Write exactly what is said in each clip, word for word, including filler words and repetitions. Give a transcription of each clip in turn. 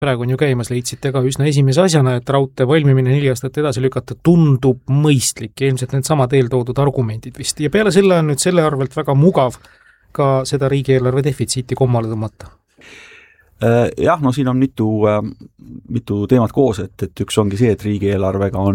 praegu on ju käimas, leidsite ka üsna esimese asjana, et raudtee valmimine neli aastat edasi lükata tundub mõistlik ja ilmselt need samad eeltoodud argumendid vist. Ja peale selle on nüüd selle arvelt väga mugav ka seda riigieelarve defitsiiti kommale tõmmata. Jah, no siin on mitu, mitu teemat koos, et, et üks ongi see, et riigieelarvega on,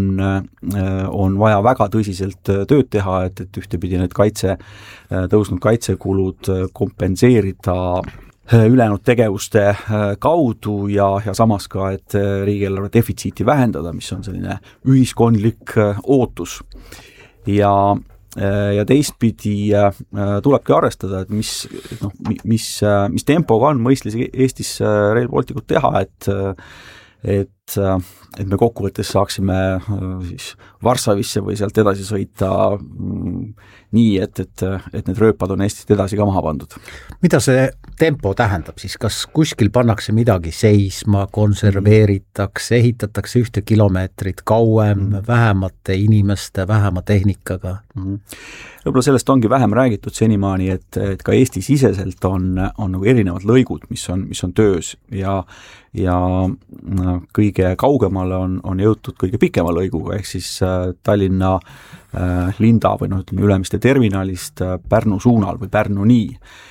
on vaja väga tõsiselt tööd teha, et, et ühtepidi need kaitse, tõusnud kaitsekulud kompenseerida ülejäänud tegevuste kaudu ja, ja samas ka, et riigieelarve defitsiiti vähendada, mis on selline ühiskondlik ootus. Ja ja teistpidi tulebki arvestada, et mis, noh, mis, mis tempoga on mõistlik Eestis Rail Balticut teha, et, et, et me kokkuvõttes saaksime siis Varssavisse või sealt edasi sõita nii, et, et, et need rööpad on Eestist edasi ka maha pandud. Mida see tempo tähendab siis? Kas kuskil pannakse midagi seisma, konserveeritakse, ehitatakse ühte kilomeetrit kauem, mm. vähemate inimeste, vähema tehnikaga? Mm. Võib-olla sellest ongi vähem räägitud senimaani, et, et ka Eesti-siseselt on, on nagu erinevad lõigud, mis on, mis on töös ja, ja no, kõige kaugemale on, on jõutud kõige pikema lõiguga, ehk siis äh, Tallinna äh, Linda või noh, ütleme Ülemiste terminalist äh, Pärnu suunal või Pärnu nii.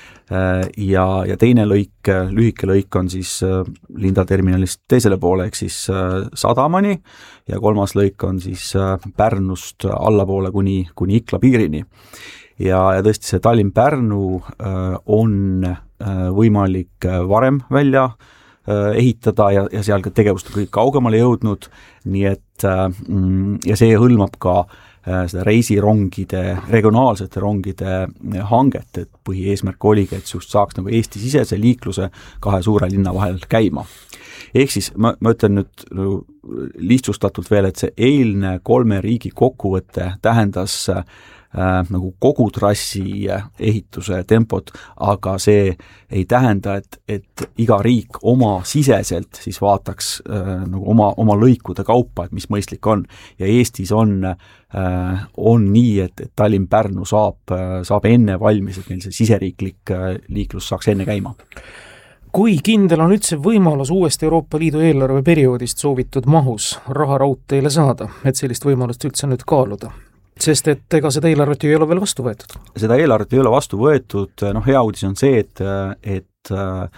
Ja, ja teine lõik, lühike lõik on siis Linda terminalist teisele poole, ehk siis Sadamani ja kolmas lõik on siis Pärnust allapoole kuni, kuni Ikla piirini. Ja, ja tõesti see Tallinn-Pärnu on võimalik varem välja ehitada ja, ja seal ka tegevust kõik kaugemale jõudnud, nii et ja see hõlmab ka seda reisirongide, regionaalsete rongide hanget, et põhieesmärk oligi, et just saaks nagu Eesti-sisese liikluse kahe suure linna vahel käima. Ehk siis ma, ma ütlen nüüd lihtsustatult veel, et see eilne kolme riigi kokkuvõte tähendas äh, nagu kogu trassi ehituse tempot, aga see ei tähenda, et, et iga riik oma siseselt siis vaataks äh, nagu oma, oma lõikude kaupa, et mis mõistlik on. Ja Eestis on, äh, on nii, et, et Tallinn-Pärnu saab, äh, saab enne valmis, et meil see siseriiklik äh, liiklus saaks enne käima. Kui kindel on üldse võimalus uuest Euroopa Liidu eelarve perioodist soovitud mahus raha raudteele saada, et sellist võimalust üldse nüüd kaaluda? Sest et ega seda eelarvet ju ei ole veel vastu võetud. Seda eelarvet ei ole vastu võetud, noh hea uudis on see, et, et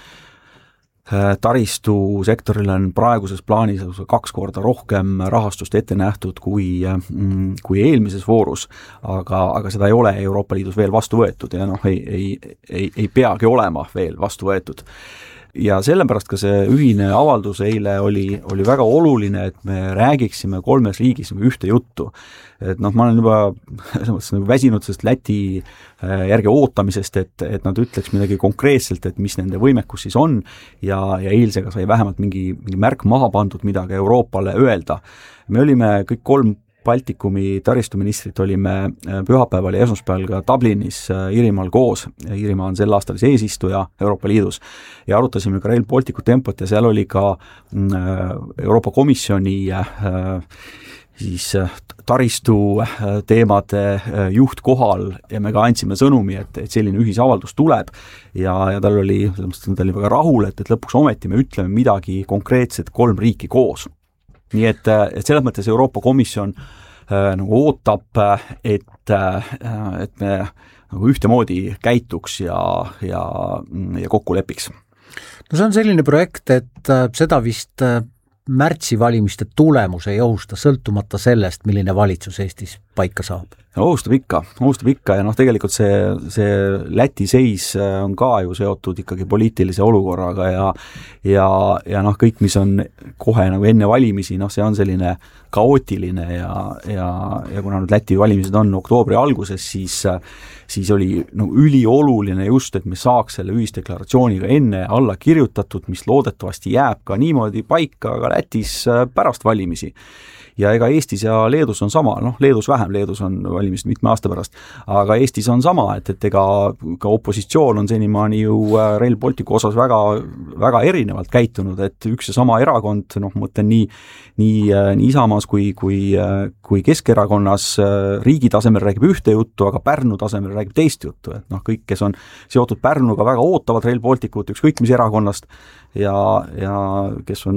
taristusektoril on praeguses plaanis kaks korda rohkem rahastust ette nähtud kui, kui eelmises voorus, aga, aga seda ei ole Euroopa Liidus veel vastu võetud ja noh, ei, ei, ei, ei peagi olema veel vastu võetud. Ja sellepärast ka see ühine avaldus eile oli, oli väga oluline, et me räägiksime kolmes riigis ühte juttu. Et noh, ma olen juba nagu väsinud sellest Läti järgi ootamisest, et, et nad ütleks midagi konkreetselt, et mis nende võimekus siis on ja, ja eilsega sai vähemalt mingi, mingi märk maha pandud midagi Euroopale öelda. Me olime kõik kolm Baltikumi taristuministrit olime pühapäeval ja esmaspäeval ka Dublinis Iirimaal koos. Iirimaa on sel aastal eesistuja Euroopa Liidus ja arutasime ka Rail Balticu tempot ja seal oli ka Euroopa Komisjoni siis taristu teemade juht kohal ja me ka andsime sõnumi, et, et selline ühisavaldus tuleb ja, ja tal oli, tal oli väga rahul, et, et lõpuks ometi me ütleme midagi konkreetset kolm riiki koos. Nii et, et selles mõttes Euroopa Komisjon äh, nagu ootab, et, äh, et me nagu ühtemoodi käituks ja, ja, ja kokku lepiks. No see on selline projekt, et äh, seda vist äh, märtsi valimiste tulemus ei ohusta sõltumata sellest, milline valitsus Eestis paika saab. Ohustab ikka, ohustab ikka ja noh, tegelikult see, see Läti seis on ka ju seotud ikkagi poliitilise olukorraga ja, ja, ja noh, kõik, mis on kohe nagu enne valimisi, noh, see on selline kaootiline ja, ja, ja kuna nüüd Läti valimised on oktoobri alguses, siis, siis oli nagu ülioluline just, et me saaks selle ühisdeklaratsiooniga enne alla kirjutatud, mis loodetavasti jääb ka niimoodi paika ka Lätis pärast valimisi. Ja ega Eestis ja Leedus on sama, noh Leedus vähem, vähem, Leedus on valimised mitme aasta pärast. Aga Eestis on sama, et, et ega ka opositsioon on senimaani ju Rail Balticu osas väga, väga erinevalt käitunud, et üks ja sama erakond, noh, mõtlen nii, nii, nii Isamaas kui, kui, kui Keskerakonnas riigi tasemel räägib ühte juttu, aga Pärnu tasemel räägib teist juttu, et noh, kõik, kes on seotud Pärnuga, väga ootavad Rail Balticut, ükskõik mis erakonnast ja, ja kes on